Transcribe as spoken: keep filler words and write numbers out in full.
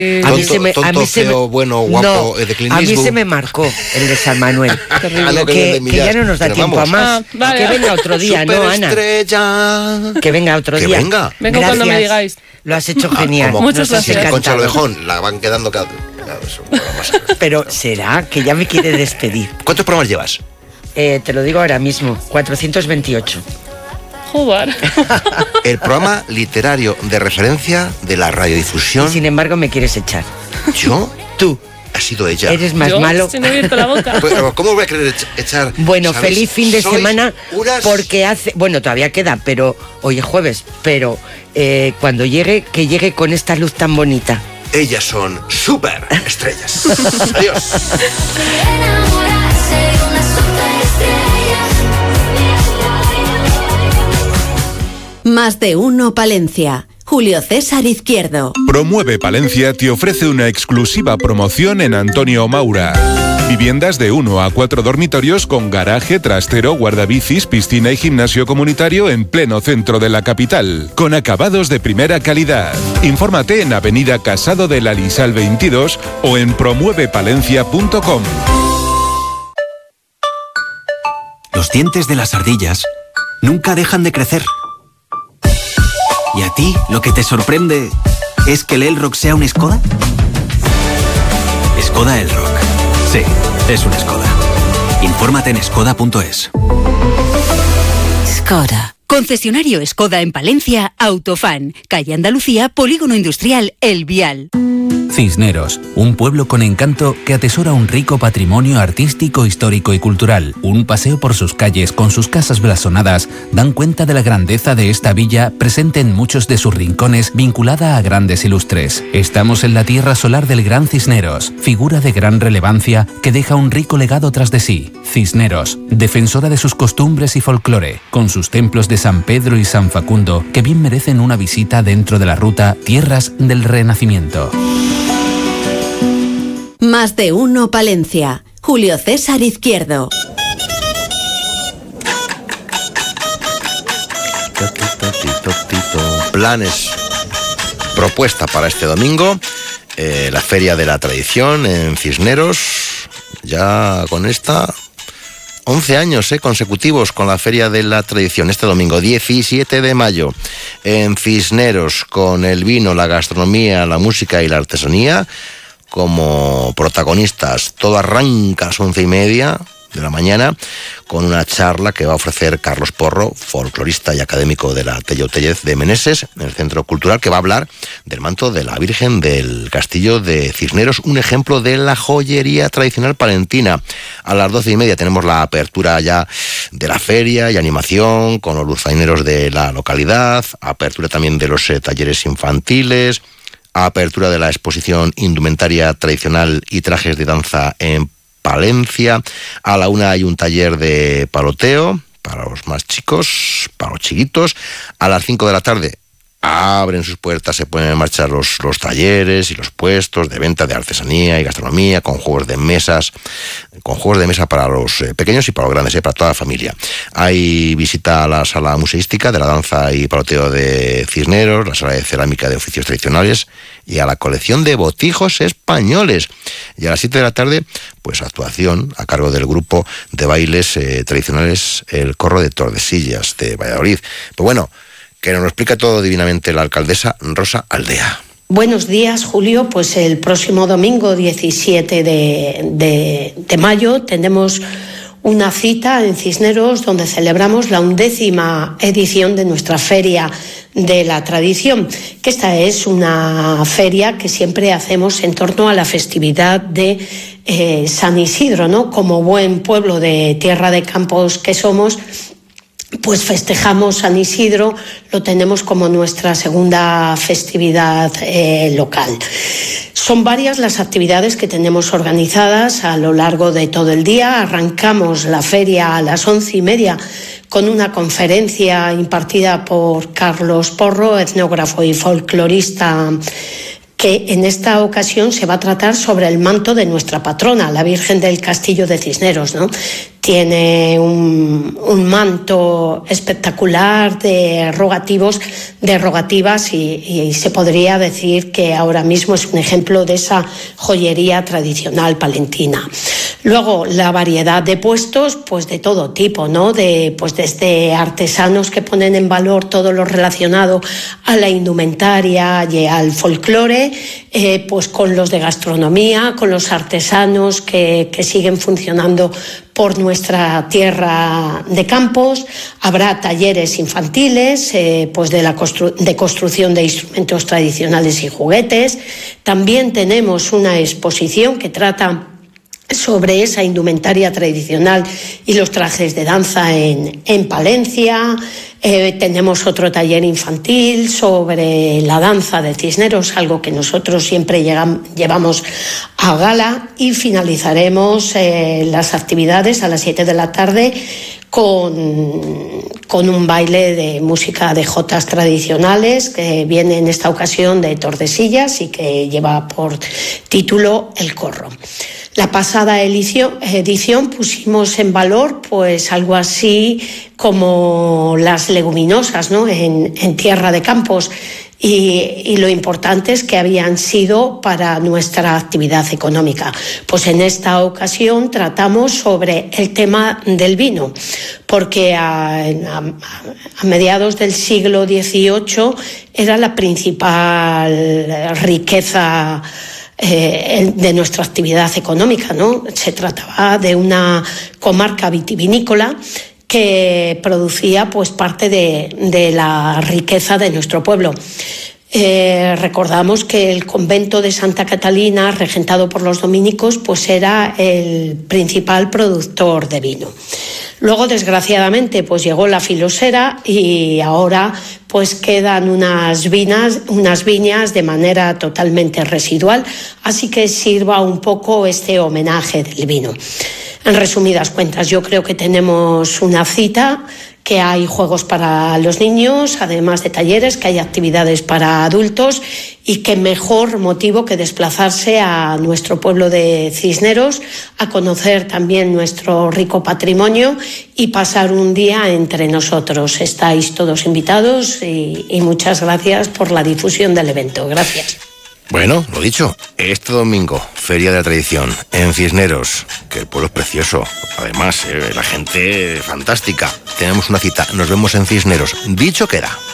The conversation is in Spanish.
Eh, a mí se me, tonto, a mí se me, bueno, guapo, no, de Clint a mí Eastwood. se me marcó el de San Manuel. Ah, no, que, que, que ya no nos da Pero tiempo vamos. a más. Ah, vale. Que venga otro día, ¿no, Ana? Superestrella. Que venga otro Que día. venga. Vengo Gracias. cuando me digáis. Lo has hecho genial. Como, Muchas Nos has gracias. Concha encantado. Lobejón, la van quedando cada... Claro, eso, vamos a ver. Pero será que ya me quiere despedir. ¿Cuántos programas llevas? Eh, te lo digo ahora mismo, cuatrocientos veintiocho. Joder. El programa literario de referencia de la radiodifusión. Y sin embargo me quieres echar. ¿Yo? Tú. Ha sido ella. Eres más Yo, malo. si no he abierto la boca. Pero, ¿cómo voy a querer ech- echar? Bueno, ¿sabéis? feliz fin de Sois semana unas- porque hace, bueno, todavía queda, pero hoy es jueves, pero eh, cuando llegue, que llegue con esta luz tan bonita. Ellas son súper estrellas. Adiós. Enamorarse de una superestrella. Más de uno Palencia. Julio César Izquierdo. Promueve Palencia te ofrece una exclusiva promoción en Antonio Maura. Viviendas de uno a cuatro dormitorios con garaje, trastero, guardabicis, piscina y gimnasio comunitario en pleno centro de la capital, con acabados de primera calidad. Infórmate en Avenida Casado de la Lisal veintidós o en promueve palencia punto com. Los dientes de las ardillas nunca dejan de crecer. ¿Y a ti lo que te sorprende es que el Elrock sea un Skoda? Skoda Elrock. Sí, es un Skoda. Infórmate en skoda punto es. Skoda. Concesionario Skoda en Palencia, Autofan. Calle Andalucía, Polígono Industrial El Vial. Cisneros, un pueblo con encanto que atesora un rico patrimonio artístico, histórico y cultural. Un paseo por sus calles con sus casas blasonadas dan cuenta de la grandeza de esta villa presente en muchos de sus rincones, vinculada a grandes ilustres. Estamos en la tierra solar del Gran Cisneros, figura de gran relevancia que deja un rico legado tras de sí. Cisneros, defensora de sus costumbres y folclore, con sus templos de San Pedro y San Facundo que bien merecen una visita dentro de la ruta Tierras del Renacimiento. Más de uno Palencia. Julio César Izquierdo. Planes. Propuesta para este domingo. Eh, la Feria de la Tradición en Cisneros. Ya con esta... once años eh, consecutivos con la Feria de la Tradición. Este domingo, diecisiete de mayo, en Cisneros, con el vino, la gastronomía, la música y la artesanía como protagonistas. Todo arranca a las once y media de la mañana con una charla que va a ofrecer Carlos Porro, folclorista y académico de la Tello Tellez de Meneses, en el Centro Cultural, que va a hablar del manto de la Virgen del Castillo de Cisneros, un ejemplo de la joyería tradicional palentina. A las doce y media tenemos la apertura ya de la feria y animación con los luzaineros de la localidad, apertura también de los eh, talleres infantiles, apertura de la exposición Indumentaria Tradicional y Trajes de Danza en Palencia. A la una hay un taller de paloteo para los más chicos, para los chiquitos. A las cinco de la tarde abren sus puertas, se ponen en marcha los, los talleres y los puestos de venta de artesanía y gastronomía, con juegos de mesas, con juegos de mesa para los eh, pequeños y para los grandes, eh, para toda la familia. Hay visita a la sala museística de la danza y paloteo de Cisneros, la sala de cerámica de oficios tradicionales y a la colección de botijos españoles. Y a las siete de la tarde, pues actuación a cargo del grupo de bailes eh, tradicionales El Corro de Tordesillas de Valladolid. Pues bueno, que nos lo explica todo divinamente la alcaldesa Rosa Aldea. Buenos días, Julio. Pues el próximo domingo diecisiete de, de mayo tenemos una cita en Cisneros donde celebramos la undécima edición de nuestra Feria de la Tradición, que esta es una feria que siempre hacemos en torno a la festividad de eh, San Isidro, ¿no? Como buen pueblo de tierra de campos que somos, pues festejamos San Isidro, lo tenemos como nuestra segunda festividad eh, local. Son varias las actividades que tenemos organizadas a lo largo de todo el día. Arrancamos la feria a las once y media con una conferencia impartida por Carlos Porro, etnógrafo y folclorista, que en esta ocasión se va a tratar sobre el manto de nuestra patrona, la Virgen del Castillo de Cisneros, ¿no? tiene un, un manto espectacular de rogativos, de rogativas y, y se podría decir que ahora mismo es un ejemplo de esa joyería tradicional palentina. Luego, la variedad de puestos, pues de todo tipo, ¿no? De, pues desde artesanos que ponen en valor todo lo relacionado a la indumentaria y al folclore, eh, pues con los de gastronomía, con los artesanos que, que siguen funcionando por nuestra tierra de Campos. Habrá talleres infantiles, eh, pues de la constru- de construcción de instrumentos tradicionales y juguetes. También tenemos una exposición que trata sobre esa indumentaria tradicional y los trajes de danza en, en Palencia. Eh, tenemos otro taller infantil sobre la danza de Cisneros, algo que nosotros siempre llegam, llevamos a gala, y finalizaremos eh, las actividades a las siete de la tarde con, con un baile de música de jotas tradicionales que viene en esta ocasión de Tordesillas y que lleva por título El Corro. La pasada edición, edición pusimos en valor pues algo así como las leguminosas, ¿no? en, en tierra de Campos, y, y lo importante es que habían sido para nuestra actividad económica. Pues en esta ocasión tratamos sobre el tema del vino, porque a, a, a mediados del siglo dieciocho era la principal riqueza Eh, de nuestra actividad económica, ¿no? Se trataba de una comarca vitivinícola que producía pues parte de, de la riqueza de nuestro pueblo. Eh, recordamos que el convento de Santa Catalina, regentado por los dominicos, pues era el principal productor de vino. Luego, desgraciadamente, pues llegó la filosera y ahora pues quedan unas viñas, unas viñas de manera totalmente residual, así que sirva un poco este homenaje del vino. En resumidas cuentas, yo creo que tenemos una cita, que hay juegos para los niños, además de talleres, que hay actividades para adultos, y qué mejor motivo que desplazarse a nuestro pueblo de Cisneros, a conocer también nuestro rico patrimonio y pasar un día entre nosotros. Estáis todos invitados y, y muchas gracias por la difusión del evento. Gracias. Bueno, lo dicho, este domingo, Feria de la Tradición, en Cisneros, que el pueblo es precioso, además, eh, la gente fantástica. Tenemos una cita, nos vemos en Cisneros. Dicho queda.